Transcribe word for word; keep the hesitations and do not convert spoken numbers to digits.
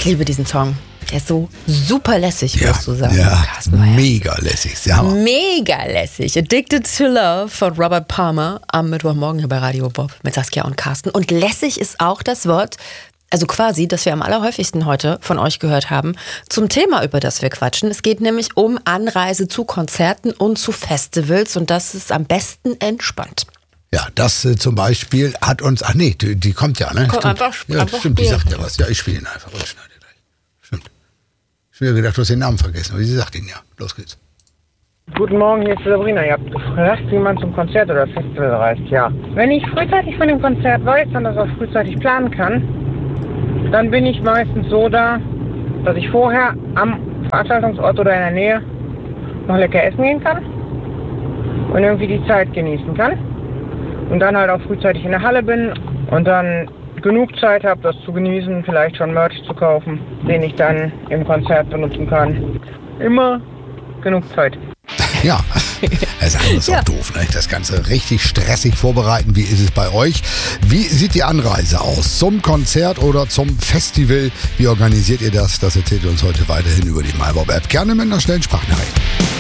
liebe diesen Song. Der ist so super lässig, Ja, würdest du sagen. ja, Carsten Meyer. mega lässig. Ja, Mega lässig. Addicted to Love von Robert Palmer am Mittwochmorgen hier bei Radio Bob mit Saskia und Carsten. Und lässig ist auch das Wort, also quasi, das wir am allerhäufigsten heute von euch gehört haben, zum Thema, über das wir quatschen. Es geht nämlich um Anreise zu Konzerten und zu Festivals und das ist am besten entspannt. ja das äh, zum Beispiel hat uns, ach nee, die, die kommt ja, ne? Kommt Stimmt. einfach- ja, einfach stimmt, die spielen. sagt ja was. Ja, ich spiele ihn einfach. Ich schneide gleich. Stimmt. Ich habe gedacht, du hast den Namen vergessen, aber sie sagt ihn ja. Los geht's. Guten Morgen, hier ist Sabrina. Ihr habt gefragt, wie man zum Konzert oder Festival reist. Ja. Wenn ich frühzeitig von dem Konzert weiß und das auch frühzeitig planen kann, dann bin ich meistens so da, dass ich vorher am Veranstaltungsort oder in der Nähe noch lecker essen gehen kann und irgendwie die Zeit genießen kann. Und dann halt auch frühzeitig in der Halle bin und dann genug Zeit habe, das zu genießen, vielleicht schon Merch zu kaufen, den ich dann im Konzert benutzen kann. Immer genug Zeit. Ja, das ist alles Ja. auch doof, ne? Das Ganze richtig stressig vorbereiten. Wie ist es bei euch? Wie sieht die Anreise aus? Zum Konzert oder zum Festival? Wie organisiert ihr das? Das erzählt ihr uns heute weiterhin über die MyBob-App. Gerne mit einer schnellen Sprachnachricht.